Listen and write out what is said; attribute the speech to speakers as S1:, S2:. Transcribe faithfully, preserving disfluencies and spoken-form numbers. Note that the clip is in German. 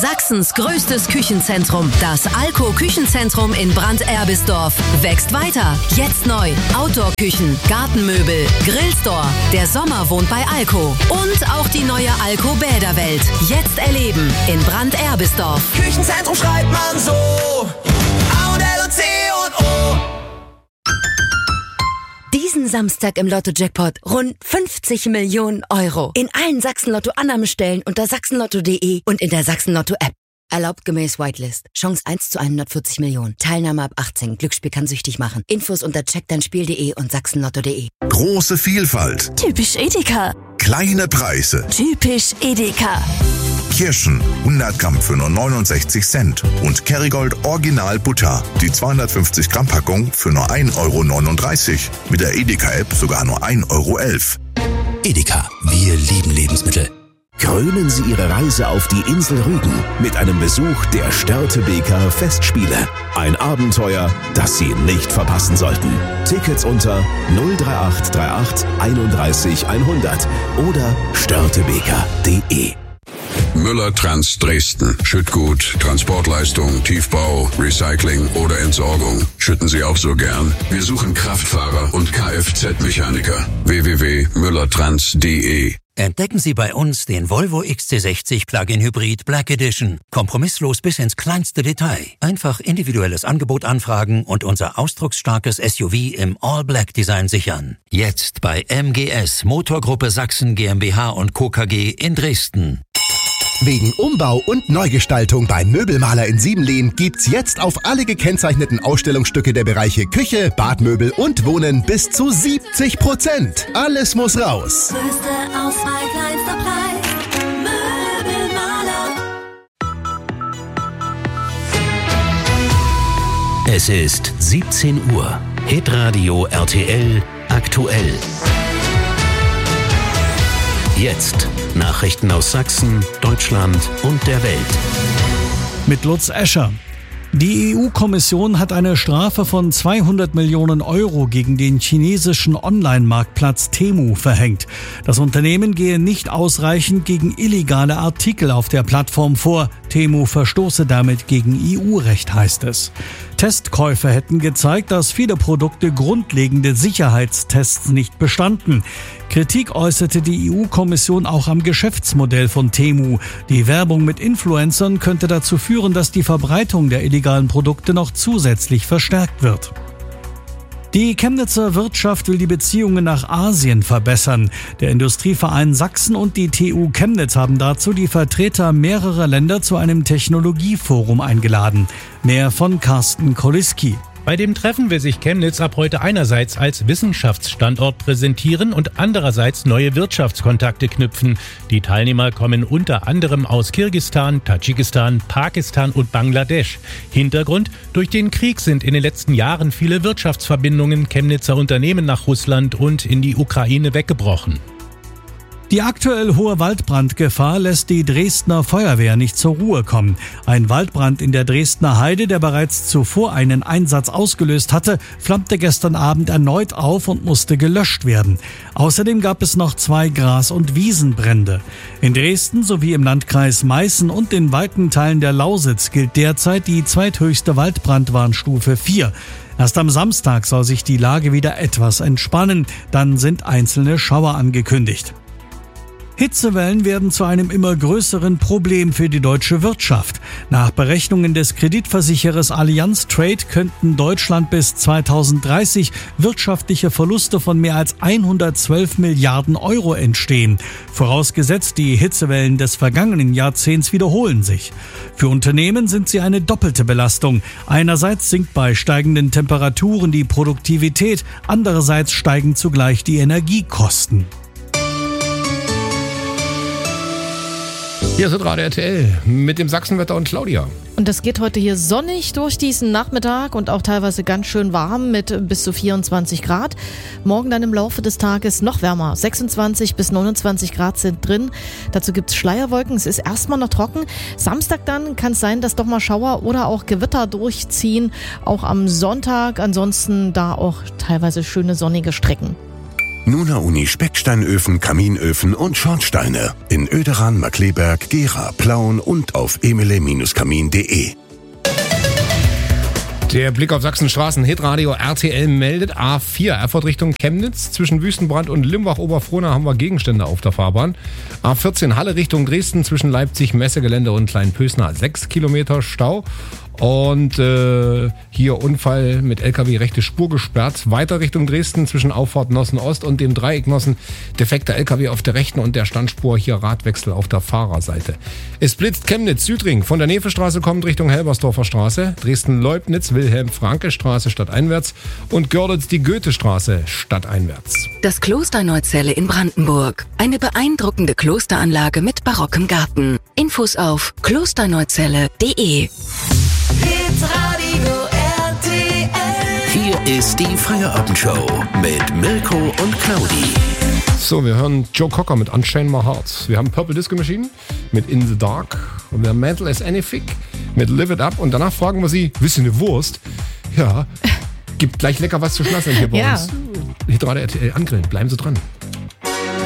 S1: Sachsens größtes Küchenzentrum, das Alko Küchenzentrum in Brand-Erbisdorf, wächst weiter. Jetzt neu. Outdoor-Küchen, Gartenmöbel, Grillstore. Der Sommer wohnt bei Alko. Und auch die neue Alko Bäderwelt. Jetzt erleben in Brand-Erbisdorf.
S2: Küchenzentrum schreibt man so. A und L und C und O.
S1: Diesen Samstag im Lotto-Jackpot rund fünfzig Millionen Euro. In allen Sachsen-Lotto-Annahmestellen unter sachsenlotto punkt de und in der Sachsen-Lotto-App. Erlaubt gemäß Whitelist. Chance eins zu hundertvierzig Millionen. Teilnahme ab achtzehn. Glücksspiel kann süchtig machen. Infos unter check dein spiel punkt de und sachsenlotto punkt de.
S3: Große Vielfalt.
S1: Typisch Edeka.
S3: Kleine Preise.
S1: Typisch Edeka.
S3: Kirschen hundert Gramm für nur neunundsechzig Cent und Kerrygold Original Butter, die zweihundertfünfzig Gramm Packung für nur ein Euro neununddreißig. Mit der Edeka-App sogar nur ein Euro elf.
S4: Edeka, wir lieben Lebensmittel.
S5: Krönen Sie Ihre Reise auf die Insel Rügen mit einem Besuch der Störtebeker Festspiele. Ein Abenteuer, das Sie nicht verpassen sollten. Tickets unter null drei acht drei acht einunddreißig hundert oder störtebeker punkt de.
S6: Müller Trans Dresden. Schüttgut, Transportleistung, Tiefbau, Recycling oder Entsorgung. Schütten Sie auch so gern? Wir suchen Kraftfahrer und Kfz-Mechaniker. w w w punkt müllertrans punkt de.
S7: Entdecken Sie bei uns den Volvo X C sechzig Plug-in Hybrid Black Edition. Kompromisslos bis ins kleinste Detail. Einfach individuelles Angebot anfragen und unser ausdrucksstarkes S U V im All-Black-Design sichern. Jetzt bei M G S Motorgruppe Sachsen GmbH und Co. K G in Dresden.
S8: Wegen Umbau und Neugestaltung beim Möbelmaler in Siebenlehn gibt's jetzt auf alle gekennzeichneten Ausstellungsstücke der Bereiche Küche, Badmöbel und Wohnen bis zu siebzig Prozent. Alles muss raus.
S9: Größte Auswahl, kleinster Preis. Möbelmaler.
S4: Es ist siebzehn Uhr. Hitradio R T L aktuell. Jetzt Nachrichten aus Sachsen, Deutschland und der Welt.
S10: Mit Lutz Escher. Die E U-Kommission hat eine Strafe von zweihundert Millionen Euro gegen den chinesischen Online-Marktplatz Temu verhängt. Das Unternehmen gehe nicht ausreichend gegen illegale Artikel auf der Plattform vor. Temu verstoße damit gegen E U-Recht, heißt es. Testkäufe hätten gezeigt, dass viele Produkte grundlegende Sicherheitstests nicht bestanden. Kritik äußerte die E U-Kommission auch am Geschäftsmodell von Temu. Die Werbung mit Influencern könnte dazu führen, dass die Verbreitung der illegalen Produkte noch zusätzlich verstärkt wird. Die Chemnitzer Wirtschaft will die Beziehungen nach Asien verbessern. Der Industrieverein Sachsen und die T U Chemnitz haben dazu die Vertreter mehrerer Länder zu einem Technologieforum eingeladen. Mehr von Carsten Koliski.
S11: Bei dem Treffen will sich Chemnitz ab heute einerseits als Wissenschaftsstandort präsentieren und andererseits neue Wirtschaftskontakte knüpfen. Die Teilnehmer kommen unter anderem aus Kirgisistan, Tadschikistan, Pakistan und Bangladesch. Hintergrund: Durch den Krieg sind in den letzten Jahren viele Wirtschaftsverbindungen Chemnitzer Unternehmen nach Russland und in die Ukraine weggebrochen.
S10: Die aktuell hohe Waldbrandgefahr lässt die Dresdner Feuerwehr nicht zur Ruhe kommen. Ein Waldbrand in der Dresdner Heide, der bereits zuvor einen Einsatz ausgelöst hatte, flammte gestern Abend erneut auf und musste gelöscht werden. Außerdem gab es noch zwei Gras- und Wiesenbrände. In Dresden sowie im Landkreis Meißen und in weiten Teilen der Lausitz gilt derzeit die zweithöchste Waldbrandwarnstufe vier. Erst am Samstag soll sich die Lage wieder etwas entspannen, dann sind einzelne Schauer angekündigt. Hitzewellen werden zu einem immer größeren Problem für die deutsche Wirtschaft. Nach Berechnungen des Kreditversicherers Allianz Trade könnten Deutschland bis zweitausenddreißig wirtschaftliche Verluste von mehr als hundertzwölf Milliarden Euro entstehen. Vorausgesetzt, die Hitzewellen des vergangenen Jahrzehnts wiederholen sich. Für Unternehmen sind sie eine doppelte Belastung. Einerseits sinkt bei steigenden Temperaturen die Produktivität, andererseits steigen zugleich die Energiekosten.
S12: Hier ist Radio R T L mit dem Sachsenwetter und Claudia.
S13: Und es geht heute hier sonnig durch diesen Nachmittag und auch teilweise ganz schön warm mit bis zu vierundzwanzig Grad. Morgen dann im Laufe des Tages noch wärmer. sechsundzwanzig bis neunundzwanzig Grad sind drin. Dazu gibt's Schleierwolken. Es ist erstmal noch trocken. Samstag dann kann es sein, dass doch mal Schauer oder auch Gewitter durchziehen. Auch am Sonntag. Ansonsten da auch teilweise schöne sonnige Strecken.
S5: Nuna Uni Specksteinöfen, Kaminöfen und Schornsteine. In Oederan, Markleberg, Gera, Plauen und auf emile Bindestrich kamin punkt de.
S12: Der Blick auf Sachsenstraßen, Hitradio R T L meldet A vier, Erfurt Richtung Chemnitz. Zwischen Wüstenbrand und Limbach-Oberfrohna haben wir Gegenstände auf der Fahrbahn. A vierzehn, Halle Richtung Dresden, zwischen Leipzig, Messegelände und Kleinpösna, sechs Kilometer Stau. Und äh, hier Unfall mit L K W, rechte Spur gesperrt. Weiter Richtung Dresden zwischen Auffahrt Nossen Ost und dem Dreieck Nossen. Defekter L K W auf der rechten und der Standspur. Hier Radwechsel auf der Fahrerseite. Es blitzt Chemnitz, Südring. Von der Nefestraße kommt Richtung Helbersdorfer Straße. Dresden-Leubnitz, Wilhelm-Franke-Straße stadteinwärts. Und Görlitz die Goethestraße stadteinwärts.
S1: Das Kloster Neuzelle in Brandenburg. Eine beeindruckende Klosteranlage mit barockem Garten. Infos auf klosterneuzelle punkt de.
S2: Hitradio R T L.
S4: Hier ist die Feierabendshow mit Mirko und Claudi.
S12: So, wir hören Joe Cocker mit Unchain My Heart. Wir haben Purple Disco Machine mit In the Dark. Und wir haben Mental as Anything mit Live It Up. Und danach fragen wir sie, wisst ihr eine Wurst? Ja, gibt gleich lecker was zu schnattern hier bei
S13: ja.
S12: uns. Hitradio R T L angrillen, bleiben Sie dran.